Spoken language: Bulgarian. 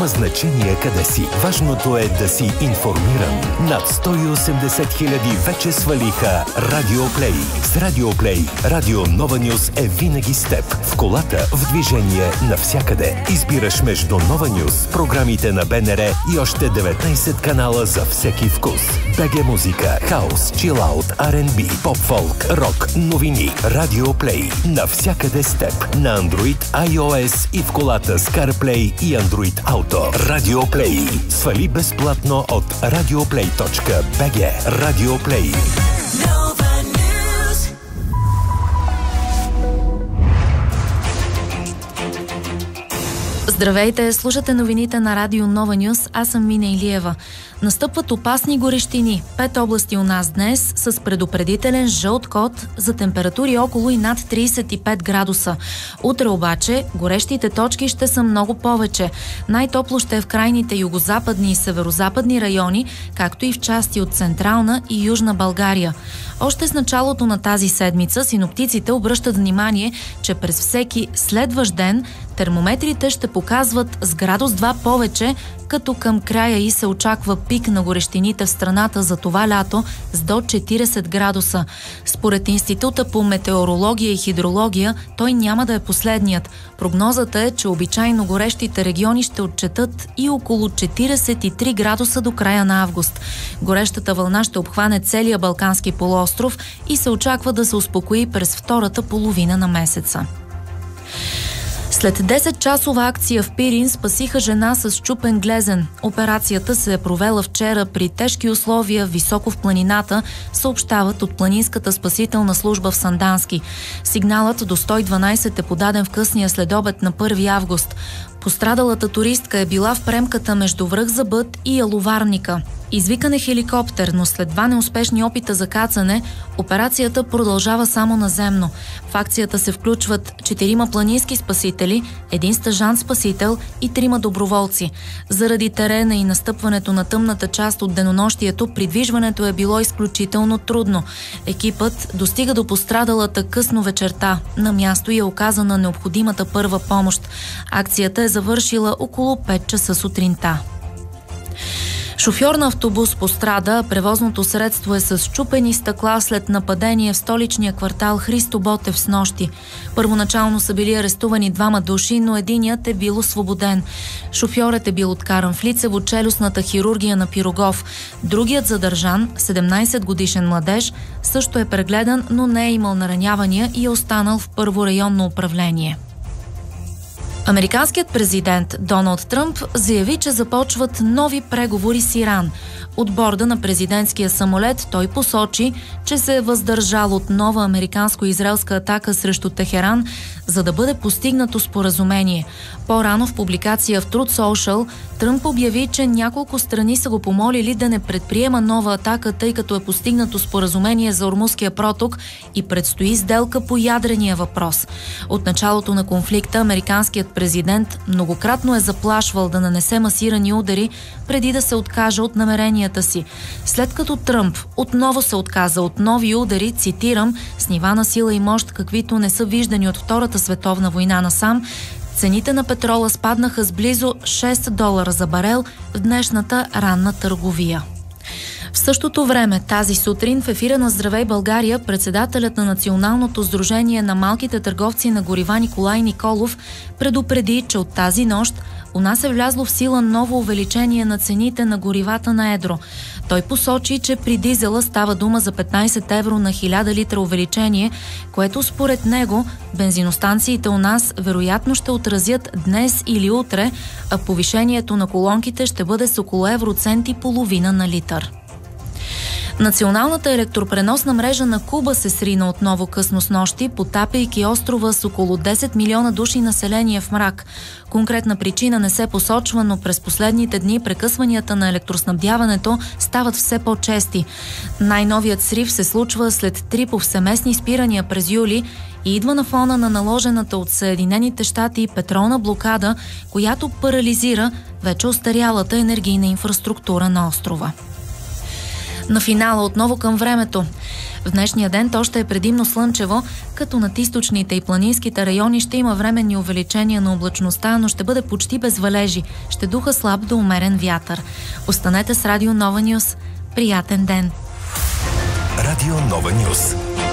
Няма значение къде си. Важното е да си информиран. Над 180 хиляди вече свалиха Радио Плей. С Радио Плей, Радио Нова Нюз е винаги с теб. В колата, в движение, навсякъде. Избираш между Нова Нюз, програмите на БНР и още 19 канала за всеки вкус. БГ музика, хаус, чилаут, R&B, поп-фолк, рок, новини. Радио Плей. Навсякъде с теб. На Android, iOS и в колата с CarPlay и Android Auto. Радио Плей. Свали безплатно от radioplay.bg. Радио Плей. Здравейте, слушате новините на Радио Нова Нюз. Аз съм Мина Илиева. Настъпват опасни горещини. 5 области у нас днес с предупредителен жълт код за температури около и над 35 градуса. Утре обаче горещите точки ще са много повече. Най-топло ще е в крайните югозападни и северозападни райони, както и в части от Централна и Южна България. Още с началото на тази седмица синоптиците обръщат внимание, че през всеки следващ ден термометрите ще показват с градус 2 повече, като към края и се очаква пик на горещините в страната за това лято с до 40 градуса. Според Института по метеорология и хидрология, той няма да е последният. Прогнозата е, че обичайно горещите региони ще отчетат и около 43 градуса до края на август. Горещата вълна ще обхване целия Балкански полуостров и се очаква да се успокои през втората половина на месеца. След 10-часова акция в Пирин спасиха жена с счупен глезен. Операцията се е провела вчера при тежки условия високо в планината, съобщават от Планинската спасителна служба в Сандански. Сигналът до 112 е подаден в късния следобед на 1 август. Пострадалата туристка е била в премката между Връх Забът и Яловарника. Извикан е хеликоптер, но след 2 неуспешни опита за кацане, операцията продължава само наземно. В акцията се включват 4 планински спасители, 1 стажант-спасител и 3 доброволци. Заради терена и настъпването на тъмната част от денонощието, придвижването е било изключително трудно. Екипът достига до пострадалата късно вечерта. На място е оказана необходимата първа помощ. Акцията е завършила около 5 часа сутринта. Шофьор на автобус пострада, а превозното средство е с счупени стъкла след нападение в столичния квартал Христо Ботев снощи. Първоначално са били арестувани 2 души, но единият е бил освободен. Шофьорът е бил откаран в лицево-челюстната хирургия на Пирогов. Другият задържан, 17-годишен младеж, също е прегледан, но не е имал наранявания и е останал в първо районно управление. Американският президент Доналд Тръмп заяви, че започват нови преговори с Иран. От борда на президентския самолет той посочи, че се е въздържал от нова американско-израелска атака срещу Техеран, за да бъде постигнато споразумение. По-рано в публикация в Truth Social Тръмп обяви, че няколко страни са го помолили да не предприема нова атака, тъй като е постигнато споразумение за Ормузския проток и предстои сделка по ядрения въпрос. От началото на конфликта американският президент многократно е заплашвал да нанесе масирани удари преди да се откаже от намеренията си. След като Тръмп отново се отказа от нови удари, цитирам, с нива на сила и мощ, каквито не са виждани от Втората световна война насам, цените на петрола спаднаха с близо $6 за барел в днешната ранна търговия. В същото време, тази сутрин в ефира на Здравей България, председателят на Националното сдружение на малките търговци на горива Николай Николов предупреди, че от тази нощ у нас е влязло в сила ново увеличение на цените на горивата на едро. Той посочи, че при дизела става дума за 15 евро на 1000 литра увеличение, което според него бензиностанциите у нас вероятно ще отразят днес или утре, а повишението на колонките ще бъде с около евроцент и половина на литър. Националната електропреносна мрежа на Куба се срина отново късно снощи, потапяйки острова с около 10 милиона души население в мрак. Конкретна причина не се посочва, но през последните дни прекъсванията на електроснабдяването стават все по-чести. Най-новият срив се случва след 3 повсеместни спирания през юли и идва на фона на наложената от Съединените щати петролна блокада, която парализира вече остарялата енергийна инфраструктура на острова. На финала отново към времето. В днешния ден то ще е предимно слънчево, като над източните и планинските райони ще има временни увеличения на облачността, но ще бъде почти без валежи. Ще духа слаб до умерен вятър. Останете с Радио Нова Нюс. Приятен ден! Радио Нова Нюс.